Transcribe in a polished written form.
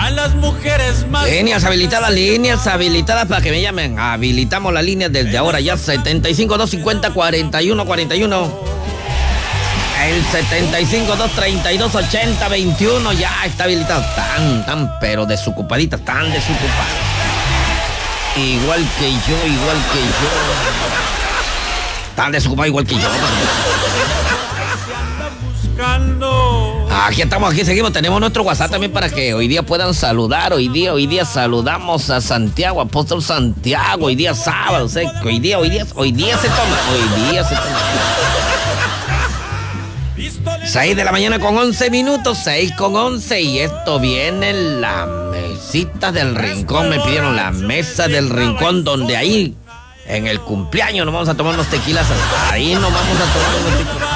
a las mujeres más. Líneas habilitadas para que me llamen. Habilitamos las líneas desde ahora ya. 75-250-4141. El 75-232-80-21 ya está habilitado. Pero desocupadita, tan desocupada. Igual que yo. Tan desocupado igual que yo. Aquí estamos, aquí seguimos. Tenemos nuestro WhatsApp también para que hoy día puedan saludar. Hoy día saludamos a Santiago, Apóstol Santiago. Hoy día sábado, ¿sí? Hoy día se toma. 6 de la mañana con 11 minutos, 6 con 11. Y esto viene la mesita del rincón. Me pidieron la mesa del rincón, donde ahí en el cumpleaños nos vamos a tomar unos tequilas. Ahí nos vamos a tomar unos tequilas.